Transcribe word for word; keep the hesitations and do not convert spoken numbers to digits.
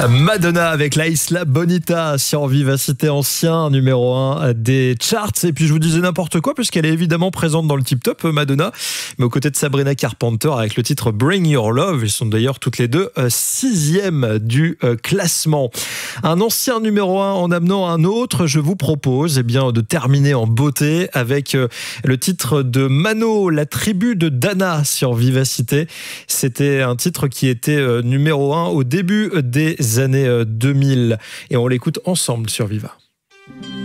Madonna avec La Isla Bonita sur Vivacité Ancien, numéro un des charts. Et puis je vous disais n'importe quoi puisqu'elle est évidemment présente dans le Tip Top, Madonna, mais aux côtés de Sabrina Carpenter avec le titre Bring Your Love. Ils sont d'ailleurs toutes les deux sixième du classement. Un ancien numéro un en amenant un autre, je vous propose eh bien, de terminer en beauté avec le titre de Mano, La tribu de Dana sur Vivacité. C'était un titre qui était numéro un au début des années deux mille et on l'écoute ensemble sur Viva.